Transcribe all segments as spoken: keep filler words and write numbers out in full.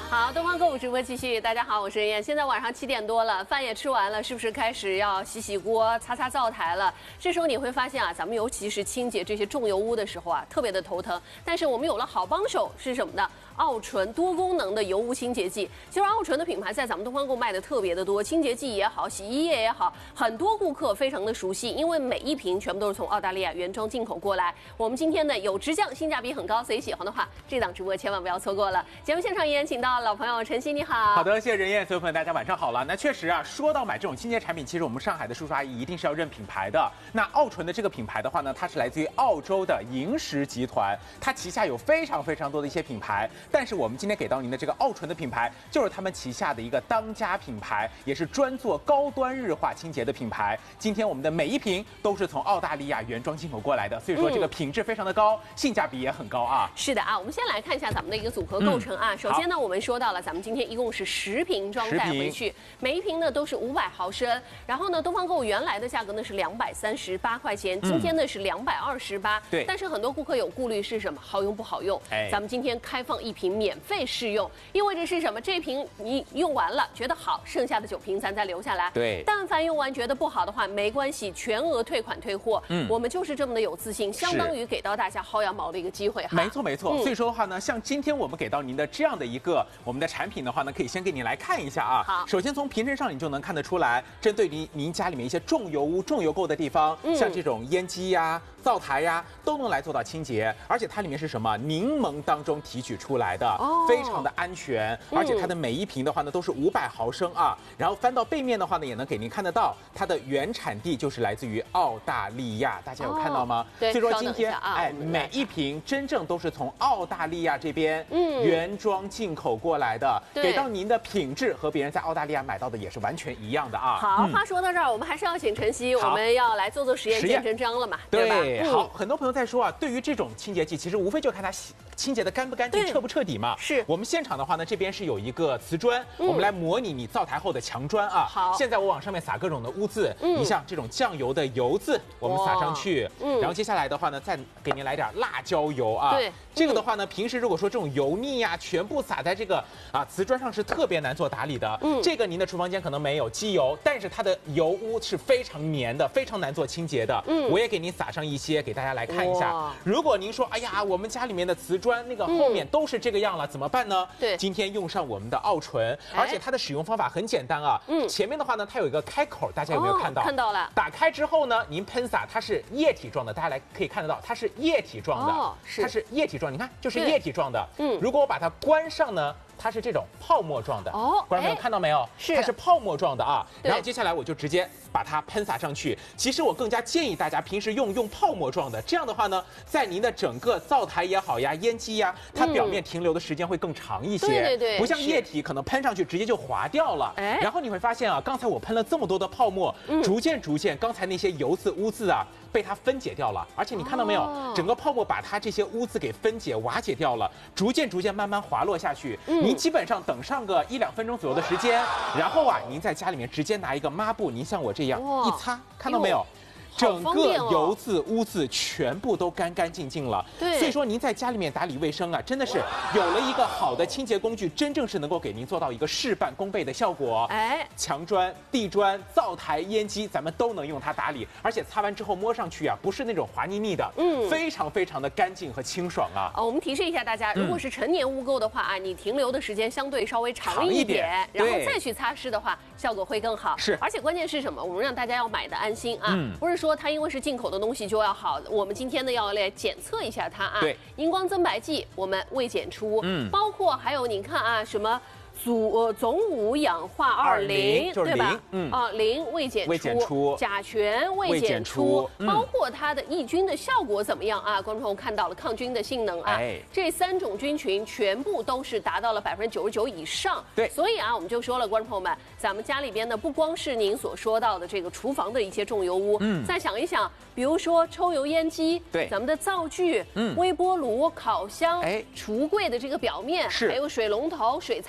好，东方购物直播继续。大家好，我是任燕。现在晚上七点多了，饭也吃完了，是不是开始要洗洗锅、擦擦灶台了？这时候你会发现啊，咱们尤其是清洁这些重油污的时候啊，特别的头疼。但是我们有了好帮手，是什么呢？奥纯多功能的油污清洁剂。其实奥纯的品牌在咱们东方购卖的特别的多，清洁剂也好，洗衣液也好，很多顾客非常的熟悉，因为每一瓶全部都是从澳大利亚原装进口过来。我们今天呢有直降，性价比很高，所以喜欢的话，这档直播千万不要错过了。节目现场依然请到老朋友晨曦，你好。 好的，谢谢任燕，所有朋友大家晚上好了。那确实啊，说到买这种清洁产品，其实我们上海的叔叔阿姨一定是要认品牌的。那奥纯的这个品牌的话呢，它是来自于澳洲的萤石集团，它旗下有非常非常多的一些品牌，但是我们今天给到您的这个奥纯的品牌，就是他们旗下的一个当家品牌，也是专做高端日化清洁的品牌。今天我们的每一瓶都是从澳大利亚原装进口过来的，所以说这个品质非常的高，嗯、性价比也很高啊。 是的啊，我们先来看一下咱们的一个组合构成啊。嗯、首先呢，我们说到了，咱们今天一共是十瓶装带回去，每一瓶呢都是五百毫升。然后呢，东方购物原来的价格呢是两百三十八块钱，今天呢是两百二十八。对。但是很多顾客有顾虑是什么？好用不好用？哎，咱们今天开放一瓶免费试用，意味着是什么？这瓶你用完了觉得好，剩下的九瓶咱再留下来。对。但凡用完觉得不好的话，没关系，全额退款退货。嗯。我们就是这么的有自信，相当于给到大家薅羊毛的一个机会哈。 没错没错。嗯、所以说的话呢，像今天我们给到您的这样的一个我们的产品的话呢，可以先给您来看一下啊。好。首先从瓶身上你就能看得出来，针对您您家里面一些重油污、重油垢的地方，嗯、像这种烟机呀、灶台呀，都能来做到清洁。而且它里面是什么？柠檬当中提取出来的，哦、非常的安全。而且它的每一瓶的话呢，都是五百毫升啊。然后翻到背面的话呢，也能给您看得到，它的原产地就是来自于澳大利亚。大家有看到吗？哦、对。所以说今天啊，哎，每一瓶真正都是从澳大利亚这边嗯原装进口过来的，给到您的品质和别人在澳大利亚买到的也是完全一样的啊。 好，嗯、话说到这儿，我们还是要请晨曦，我们要来做做实验，见真章了嘛，对吧？ 对，好，很多朋友在说啊，对于这种清洁剂，其实无非就看它洗清洁的干不干净、彻不彻底嘛。是我们现场的话呢，这边是有一个瓷砖，嗯、我们来模拟你灶台后的墙砖啊。好，现在我往上面撒各种的污渍，嗯、你像这种酱油的油渍，我们撒上去，嗯、然后接下来的话呢，再给您来点辣椒油啊。对，这个的话呢，平时如果说这种油腻呀、啊，全部撒在这个啊瓷砖上是特别难做打理的。嗯，这个您的厨房间可能没有机油，但是它的油污是非常粘的，非常难做清洁的。嗯，我也给您撒上一些，给大家来看一下。如果您说，哎呀，我们家里面的瓷砖那个后面都是这个样了，嗯、怎么办呢？对，今天用上我们的奥纯，而且它的使用方法很简单啊。嗯，前面的话呢，它有一个开口，大家有没有看到？ 哦、看到了。 打开之后呢，您喷洒，它是液体状的，大家来可以看得到，它是液体状的。哦，是。它是液体状，你看，就是液体状的。嗯。如果我把它关上呢？它是这种泡沫状的哦，观众朋友看到没有？是，它是泡沫状的啊。然后接下来我就直接把它喷洒上去。其实我更加建议大家平时用用泡沫状的，这样的话呢，在您的整个灶台也好呀、烟机呀，它表面停留的时间会更长一些。对对对，不像液体可能喷上去直接就滑掉了。哎，然后你会发现啊，刚才我喷了这么多的泡沫，逐渐逐渐，刚才那些油渍污渍啊，被它分解掉了。而且你看到没有，整个泡沫把它这些污渍给分解瓦解掉了，逐渐逐渐慢慢滑落下去。嗯。您基本上等上个一两分钟左右的时间，然后啊，您在家里面直接拿一个抹布，您像我这样一擦，看到没有？整个油渍污渍全部都干干净净了。对，所以说您在家里面打理卫生啊，真的是有了一个好的清洁工具，真正是能够给您做到一个事半功倍的效果。哎，墙砖、地砖、灶台、烟机，咱们都能用它打理，而且擦完之后摸上去啊，不是那种滑腻腻的，嗯，非常非常的干净和清爽啊。 哦，我们提示一下大家，如果是陈年污垢的话啊，你停留的时间相对稍微长一点，然后再去擦拭的话，效果会更好。是，而且关键是什么？我们让大家要买的安心啊，嗯、不是说。说它因为是进口的东西就要好，我们今天呢要来检测一下它啊。对，荧光增白剂我们未检出，嗯，包括还有你看啊什么。总呃总五氧化二磷，对吧？嗯啊，磷未检出，甲醛未检出，包括它的抑菌的效果怎么样啊？观众朋友看到了抗菌的性能啊，这三种菌群全部都是达到了百分之九十九以上。对，所以啊，我们就说了，观众朋友们，咱们家里边呢不光是您所说到的这个厨房的一些重油污，嗯，再想一想，比如说抽油烟机，对，咱们的灶具，嗯，微波炉、烤箱，哎，橱柜的这个表面，是，还有水龙头、水槽，嗯。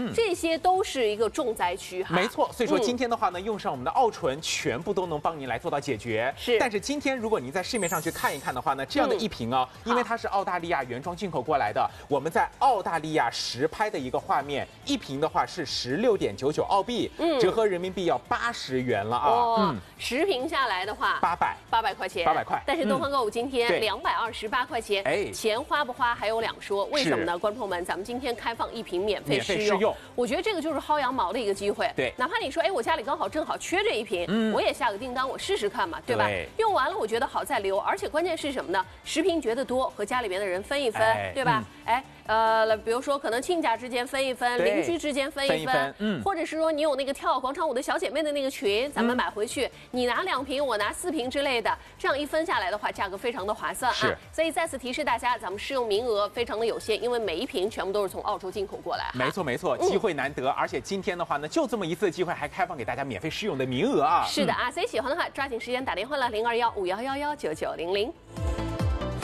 这些都是一个重灾区哈。 没错，所以说今天的话呢，用上我们的奥纯，全部都能帮您来做到解决。 是， 但是今天如果您在市面上去看一看的话呢，这样的一瓶啊，因为它是澳大利亚原装进口过来的，我们在澳大利亚实拍的一个画面，一瓶的话是十六点九九澳币，嗯，折合人民币要八十元了啊。 嗯，十瓶下来的话， 八百八百块钱， 八百块。 但是东方购物今天两百二十八块钱，哎，钱花不花还有两说。为什么呢？观众朋友们，咱们今天开放一瓶免费试用，我觉得这个就是薅羊毛的一个机会。 对， 哪怕你说，哎，我家里刚好正好缺这一瓶，嗯，我也下个订单，我试试看嘛，对吧？用完了我觉得好再留，而且关键是什么呢？十瓶觉得多，和家里边的人分一分，对吧？哎。呃，比如说可能亲家之间分一分，邻居之间分一分，嗯，或者是说你有那个跳广场舞的小姐妹的那个群，咱们买回去，你拿两瓶，我拿四瓶之类的，这样一分下来的话，价格非常的划算啊。所以再次提示大家，咱们试用名额非常的有限，因为每一瓶全部都是从澳洲进口过来。 没错没错，机会难得，而且今天的话呢，就这么一次机会，还开放给大家免费试用的名额啊。 是的啊，所以喜欢的话，抓紧时间打电话了，零二幺五幺幺幺九九零零。